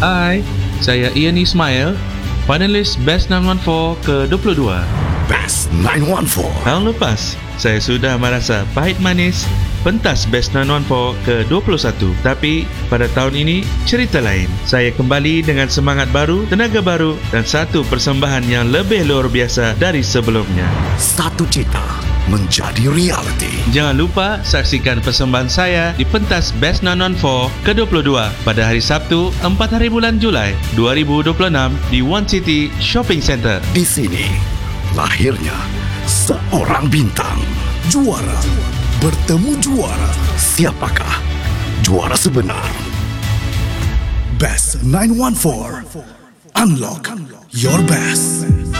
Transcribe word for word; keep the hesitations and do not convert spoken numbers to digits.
Hai, saya Ian Ismail, panelis Best sembilan satu empat ke dua puluh dua. Best sembilan satu empat. Tahun lepas, saya sudah merasa pahit manis pentas Best sembilan satu empat ke dua puluh satu. Tapi pada tahun ini cerita lain. Saya kembali dengan semangat baru, tenaga baru dan satu persembahan yang lebih luar biasa dari sebelumnya. Satu cita menjadi realiti. Jangan lupa saksikan persembahan saya di pentas Best sembilan satu empat ke dua puluh dua pada hari Sabtu empat hari bulan Julai dua ribu dua puluh enam di One City Shopping Centre. Di sini lahirnya seorang bintang. Juara bertemu juara. Siapakah juara sebenar? Best sembilan satu empat. Unlock your best.